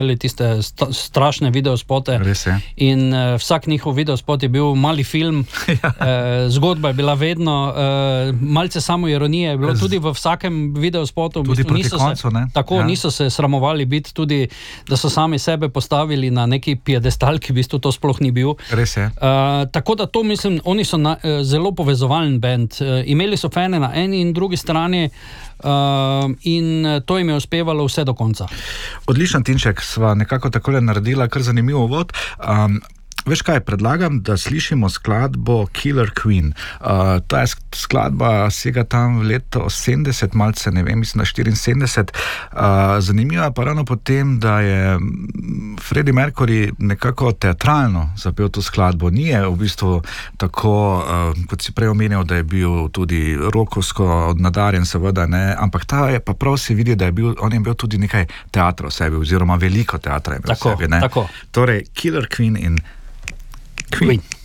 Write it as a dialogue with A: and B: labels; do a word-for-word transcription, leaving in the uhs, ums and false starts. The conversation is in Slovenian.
A: tiste sta, strašne videospote.
B: Res je.
A: In uh, vsak njihov videospot je bil mali film, ja. uh, zgodba je bila vedno, uh, malce samoironije je bilo tudi v vsakem videospotu.
B: Tudi proti
A: niso
B: koncu,
A: se,
B: ne?
A: Tako, ja. Niso se sramovali biti tudi, da so sami sebe postavili na neki piedestal, ki v bistvu to sploh ni bil.
B: Res je.
A: Uh, tako da to mislim, oni so na, uh, zelo povezovalen band. Uh, imeli so fane na eni in drugi strani, Uh, in to jim je uspevalo vse do konca.
B: Odličen, Tinček, sva nekako takole naredila kar zanimiv uvod. Um, Veš kaj, predlagam, da slišimo skladbo Killer Queen. Uh, ta skladba sega tam v leto sedemdeset, malce, ne vem, mislim na štiriinsedemdeset. Uh, zanimiva pa ravno potem, da je Freddie Mercury nekako teatralno zapel to skladbo. Ni je v bistvu tako, uh, kot si prej omenil, da je bil tudi rokovsko nadarjen, seveda, ne, ampak ta je pa prav se vidi, da je bil, on je bil tudi nekaj teatra v sebi, oziroma veliko teatra je bil v sebi, ne.
A: Tako.
B: Torej, Killer Queen in Queen.